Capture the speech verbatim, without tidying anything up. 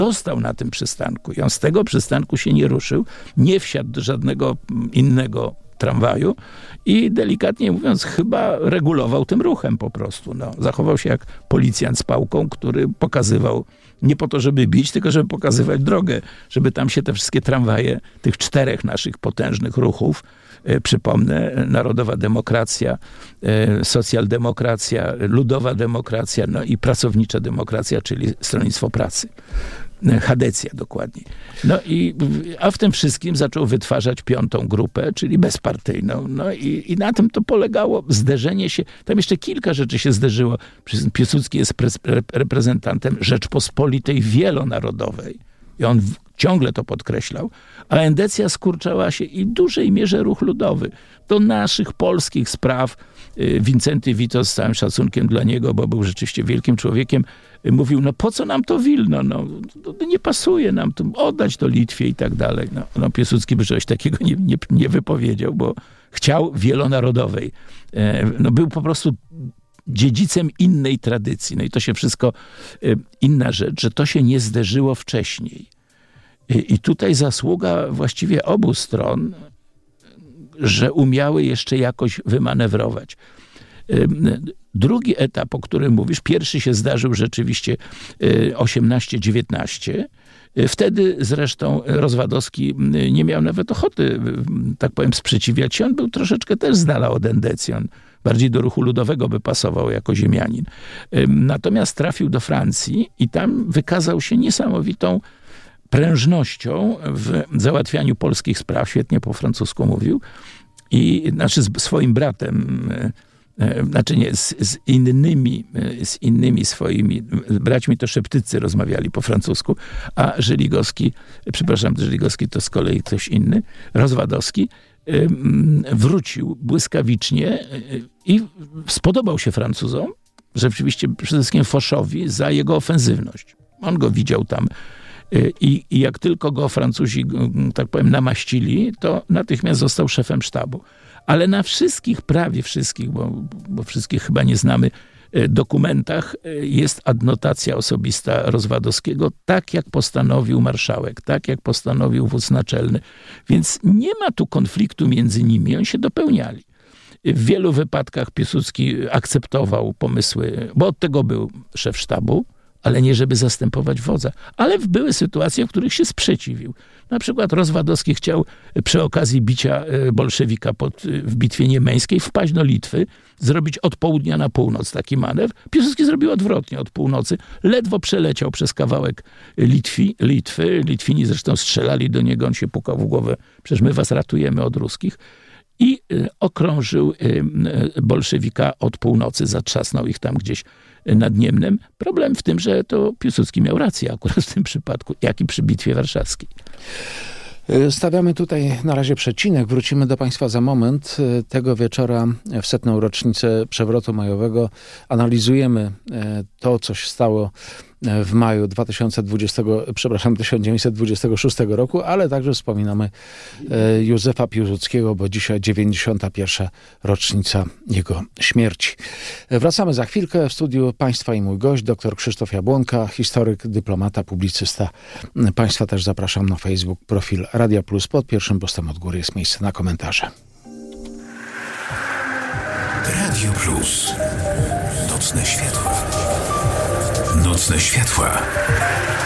został na tym przystanku i on z tego przystanku się nie ruszył, nie wsiadł do żadnego innego tramwaju i delikatnie mówiąc chyba regulował tym ruchem po prostu. No, zachował się jak policjant z pałką, który pokazywał nie po to, żeby bić, tylko żeby pokazywać drogę, żeby tam się te wszystkie tramwaje tych czterech naszych potężnych ruchów, e, przypomnę, Narodowa Demokracja, e, Socjaldemokracja, Ludowa Demokracja, no i Pracownicza Demokracja, czyli Stronnictwo Pracy. Chadecja dokładnie. No i, a w tym wszystkim zaczął wytwarzać piątą grupę, czyli bezpartyjną. No i, i na tym to polegało zderzenie się. Tam jeszcze kilka rzeczy się zderzyło. Piłsudski jest pre- reprezentantem Rzeczpospolitej wielonarodowej. I on w, ciągle to podkreślał. A endecja skurczała się i w dużej mierze ruch ludowy. Do naszych polskich spraw Wincenty Witos, z całym szacunkiem dla niego, bo był rzeczywiście wielkim człowiekiem, mówił, no po co nam to Wilno? No, to nie pasuje nam to, oddać to Litwie i tak dalej. No, no Piłsudski by czegoś takiego nie, nie, nie wypowiedział, bo chciał wielonarodowej. No, był po prostu dziedzicem innej tradycji. No i to się wszystko, inna rzecz, że to się nie zderzyło wcześniej. I tutaj zasługa właściwie obu stron, że umiały jeszcze jakoś wymanewrować. Drugi etap, o którym mówisz, pierwszy się zdarzył rzeczywiście osiemnaście dziewiętnaście. Wtedy zresztą Rozwadowski nie miał nawet ochoty, tak powiem, sprzeciwiać się. On był troszeczkę też z dala od endecji. On bardziej do ruchu ludowego by pasował jako ziemianin. Natomiast trafił do Francji i tam wykazał się niesamowitą prężnością w załatwianiu polskich spraw. Świetnie po francusku mówił. I znaczy z swoim bratem, znaczy nie, z, z innymi, z innymi swoimi braćmi to szeptycy rozmawiali po francusku, a Żeligowski, przepraszam, Żeligowski to z kolei ktoś inny, Rozwadowski, wrócił błyskawicznie i spodobał się Francuzom, rzeczywiście przede wszystkim Foszowi, za jego ofensywność. On go widział tam i, i jak tylko go Francuzi, tak powiem, namaścili, to natychmiast został szefem sztabu. Ale na wszystkich, prawie wszystkich, bo, bo wszystkich chyba nie znamy, dokumentach jest adnotacja osobista Rozwadowskiego, tak jak postanowił marszałek, tak jak postanowił wódz naczelny. Więc nie ma tu konfliktu między nimi, oni się dopełniali. W wielu wypadkach Piłsudski akceptował pomysły, bo od tego był szef sztabu, ale nie żeby zastępować wodza. Ale były sytuacje, w których się sprzeciwił. Na przykład Rozwadowski chciał przy okazji bicia bolszewika pod, w bitwie niemeńskiej wpaść do Litwy, zrobić od południa na północ taki manewr. Piłsudski zrobił odwrotnie, od północy. Ledwo przeleciał przez kawałek Litwi, Litwy. Litwini zresztą strzelali do niego, on się pukał w głowę. Przecież my was ratujemy od ruskich. I okrążył bolszewika od północy, zatrzasnął ich tam gdzieś nad Niemnem. Problem w tym, że to Piłsudski miał rację akurat w tym przypadku, jak i przy Bitwie Warszawskiej. Stawiamy tutaj na razie przecinek. Wrócimy do Państwa za moment. Tego wieczora w setną rocznicę przewrotu majowego analizujemy to, co się stało w maju dwa tysiące dwudziestego, przepraszam, tysiąc dziewięćset dwudziestego szóstego roku, ale także wspominamy Józefa Piłsudskiego, bo dzisiaj dziewięćdziesiąta pierwsza rocznica jego śmierci. Wracamy za chwilkę. W studiu Państwa i mój gość, dr Krzysztof Jabłonka, historyk, dyplomata, publicysta. Państwa też zapraszam na Facebook, profil Radia Plus. Pod pierwszym postem od góry jest miejsce na komentarze. Radio Plus. Nocne światła. Nocne światła.